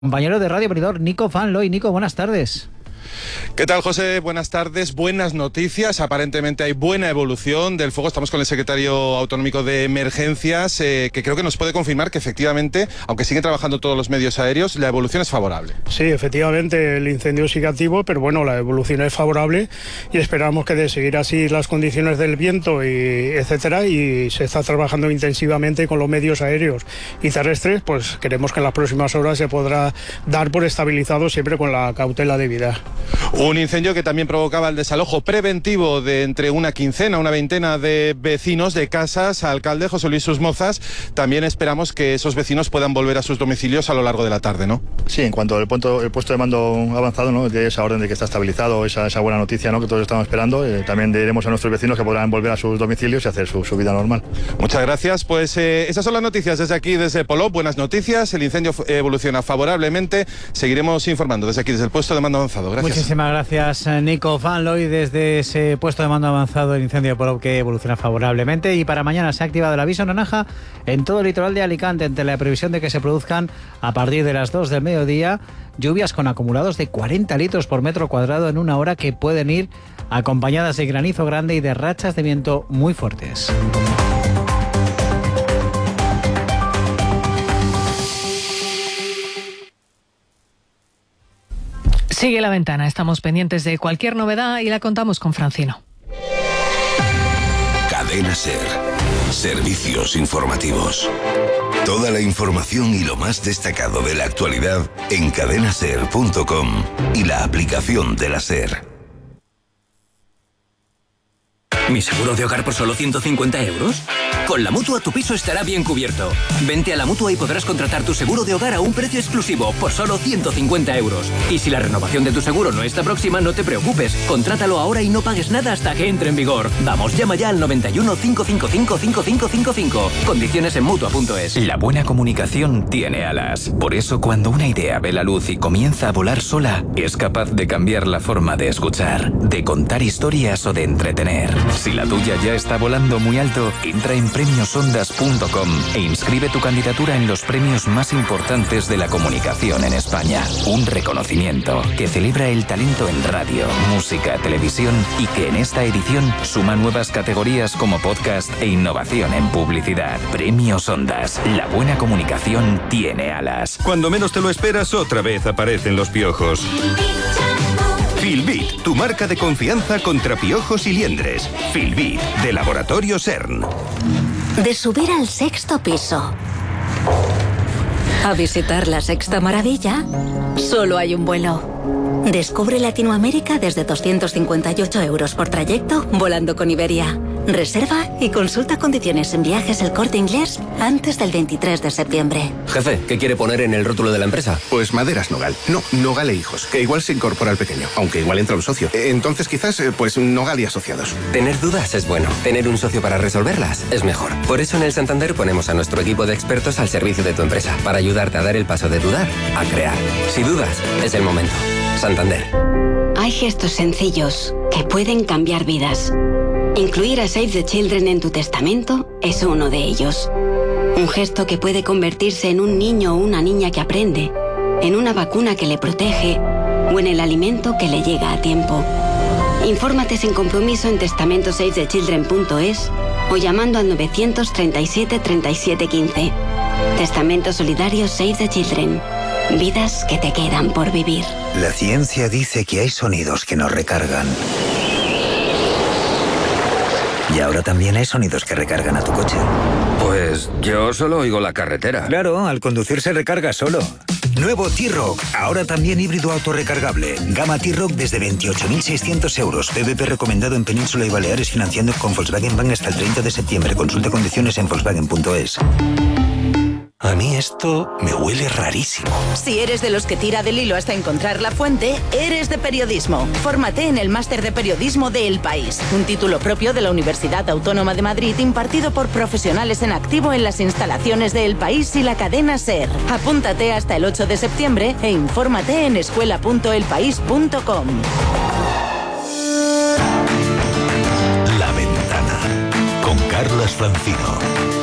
Compañero de Radio Benidorm, Nico Fanloy. Nico, buenas tardes. ¿Qué tal, José? Buenas tardes. Buenas noticias. Aparentemente hay buena evolución del fuego. Estamos con el secretario autonómico de Emergencias, que creo que nos puede confirmar que efectivamente, aunque siguen trabajando todos los medios aéreos, la evolución es favorable. Sí, efectivamente, el incendio sigue activo, pero bueno, la evolución es favorable y esperamos que de seguir así las condiciones del viento, y etcétera, y se está trabajando intensivamente con los medios aéreos y terrestres, pues queremos que en las próximas horas se podrá dar por estabilizado, siempre con la cautela debida. Un incendio que también provocaba el desalojo preventivo de entre una veintena de vecinos de casas. Alcalde José Luis Susmozas, también esperamos que esos vecinos puedan volver a sus domicilios a lo largo de la tarde, ¿no? Sí, en cuanto al puesto de mando avanzado, ¿no?, de esa orden de que está estabilizado, esa buena noticia, ¿no?, que todos estamos esperando, también diremos a nuestros vecinos que podrán volver a sus domicilios y hacer su vida normal. Muchas gracias. Pues esas son las noticias desde aquí, desde Polop. Buenas noticias. El incendio evoluciona favorablemente. Seguiremos informando desde aquí, desde el puesto de mando avanzado. Gracias. Muchísimas gracias, Nico Fanloy, desde ese puesto de mando avanzado del incendio de Polop, que evoluciona favorablemente. Y para mañana se ha activado el aviso naranja en todo el litoral de Alicante, ante la previsión de que se produzcan a partir de las 2 del mediodía lluvias con acumulados de 40 litros por metro cuadrado en una hora, que pueden ir acompañadas de granizo grande y de rachas de viento muy fuertes. Sigue La Ventana, estamos pendientes de cualquier novedad y la contamos con Francino. Cadena SER. Servicios informativos. Toda la información y lo más destacado de la actualidad en cadenaser.com y la aplicación de la SER. ¿Mi seguro de hogar por solo 150 euros? Con la Mutua tu piso estará bien cubierto. Vente a la Mutua y podrás contratar tu seguro de hogar a un precio exclusivo por solo 150 euros. Y si la renovación de tu seguro no está próxima, no te preocupes. Contrátalo ahora y no pagues nada hasta que entre en vigor. Vamos, llama ya al 91 555 5555. Condiciones en Mutua.es. La buena comunicación tiene alas. Por eso, cuando una idea ve la luz y comienza a volar sola, es capaz de cambiar la forma de escuchar, de contar historias o de entretener. Si la tuya ya está volando muy alto, entra en premiosondas.com e inscribe tu candidatura en los premios más importantes de la comunicación en España. Un reconocimiento que celebra el talento en radio, música, televisión y que en esta edición suma nuevas categorías como podcast e innovación en publicidad. Premios Ondas. La buena comunicación tiene alas. Cuando menos te lo esperas, otra vez aparecen los piojos. Filbit, tu marca de confianza contra piojos y liendres. Filbit, de Laboratorio CERN. De subir al 6º piso a visitar la sexta maravilla, solo hay un vuelo. Descubre Latinoamérica desde 258 euros por trayecto, volando con Iberia. Reserva y consulta condiciones en Viajes El Corte Inglés antes del 23 de septiembre. Jefe, ¿qué quiere poner en el rótulo de la empresa? Pues Maderas Nogal. No, Nogal e Hijos, que igual se incorpora al pequeño, aunque igual entra un socio. Entonces quizás, pues Nogal y Asociados. Tener dudas es bueno. Tener un socio para resolverlas es mejor. Por eso en el Santander ponemos a nuestro equipo de expertos al servicio de tu empresa, para ayudarte a dar el paso de dudar a crear. Si dudas, es el momento. Santander. Hay gestos sencillos que pueden cambiar vidas. Incluir a Save the Children en tu testamento es uno de ellos. Un gesto que puede convertirse en un niño o una niña que aprende, en una vacuna que le protege o en el alimento que le llega a tiempo. Infórmate sin compromiso en testamentosavethechildren.es o llamando al 937 37 15. Testamento solidario Save the Children. Vidas que te quedan por vivir. La ciencia dice que hay sonidos que nos recargan. Y ahora también hay sonidos que recargan a tu coche. Pues yo solo oigo la carretera. Claro, al conducir se recarga solo. Nuevo T-Roc, ahora también híbrido autorrecargable. Gama T-Roc desde 28.600 euros. PVP recomendado en Península y Baleares, financiando con Volkswagen Bank hasta el 30 de septiembre. Consulta condiciones en Volkswagen.es. A mí esto me huele rarísimo. Si eres de los que tira del hilo hasta encontrar la fuente, eres de periodismo. Fórmate en el Máster de Periodismo de El País, un título propio de la Universidad Autónoma de Madrid, impartido por profesionales en activo en las instalaciones de El País y la cadena SER. Apúntate hasta el 8 de septiembre e infórmate en escuela.elpaís.com. La Ventana, con Carlas Francino.